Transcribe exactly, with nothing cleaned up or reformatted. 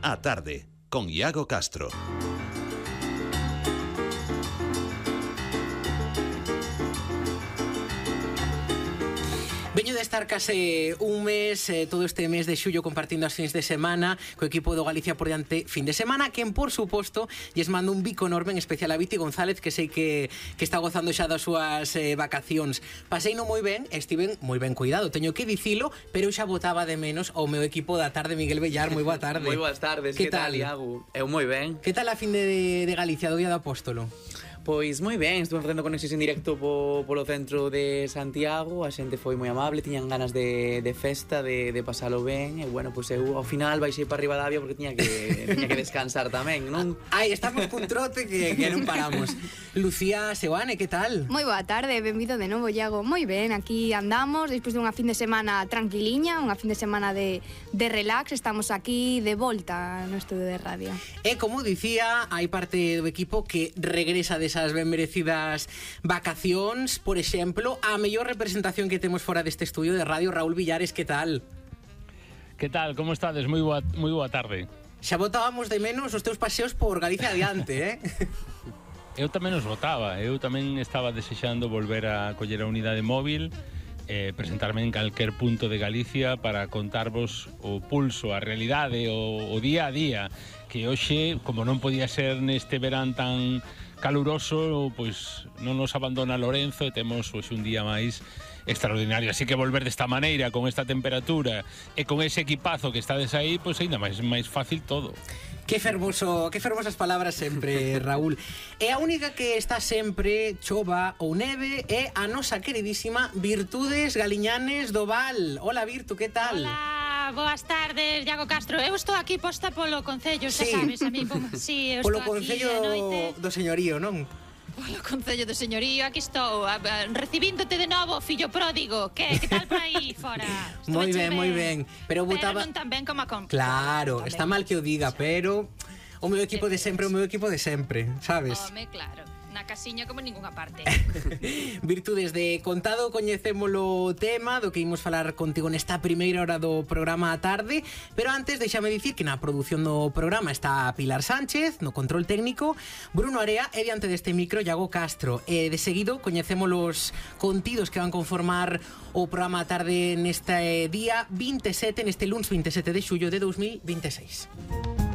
Á tarde, con Iago Castro. Veño de estar case un mes, eh, todo este mes de xullo compartindo as fins de semana co equipo do Galicia por diante fin de semana, quen por suposto lles mando un bico enorme, en especial a Viti González, que sei que, que está gozando xa das súas eh, vacacións. Paseino moi ben, estiven moi ben cuidado, teño que dicilo, pero eu xa botaba de menos ao meu equipo da tarde. Miguel Bellar, moi boa tarde. Moi boas tardes, que, que tal, Iago? Eu moi ben. Que tal a fin de, de Galicia, do Día do Apóstolo? Pois moi ben, estuve facendo conexións en directo po, polo centro de Santiago, a xente foi moi amable, tiñan ganas de, de festa, de, de pasalo ben, e bueno, pois eu ao final baixei para Ribadavia porque tiña que, tiña que descansar tamén, non? Ai, estamos cun trote que, que non paramos. Lucía Seoane, que tal? Moi boa tarde, benvido de novo, Iago. Moi ben, aquí andamos, despois dunha fin de semana tranquiliña, unha fin de semana de, de relax, estamos aquí de volta no estudio de radio. E como dicía, hai parte do equipo que regresa desas ben merecidas vacacións. Por exemplo, a mellor representación que temos fora deste estudio de radio, Raúl Villares, que tal? Que tal, como estades? Moi boa, moi boa tarde. Xa botábamos de menos os teus paseos por Galicia adiante, eh? Eu tamén os botaba, eu tamén estaba desexando volver a coller a unidade móvil, eh, presentarme en calquer punto de Galicia para contarvos o pulso, a realidade, o, o día a día, que hoxe, como non podía ser neste verán tan caluroso, pois non nos abandona Lorenzo e temos pois, un día máis extraordinario, así que volver desta maneira, con esta temperatura e con ese equipazo que estades aí, pois ainda máis máis fácil todo. Que fermoso, que fermosas palabras sempre, Raúl. E a única que está sempre, chova ou neve, é a nosa queridísima Virtudes Galiñanes do Val. Hola, Virtu, que tal? Hola, boas tardes, Iago Castro. Eu estou aquí posta polo Concello, xa sí. sabes, a mí, como, sí, eu polo estou Concello aquí do Señorío, non? Polo Concello do Señorío, aquí estou, a, a, recibíndote de novo, fillo pródigo. Que, que tal por aí fora? Moi ben, moi ben. Pero, botaba... pero non tan ben como a con... Claro, está mal que o diga, pero o meu equipo de sempre, o meu equipo de sempre, sabes? Home, claro. Na casiña como en ninguna parte. Virtudes, de contado coñecémolo tema do que imos falar contigo nesta primeira hora do programa á tarde, pero antes deixame dicir que na produción do programa está Pilar Sánchez, no control técnico Bruno Area e diante deste micro Iago Castro. E de seguido coñecemos os contidos que van conformar o programa á tarde neste día vinte e sete, neste luns vinte e sete de xullo de dous mil vinte e seis.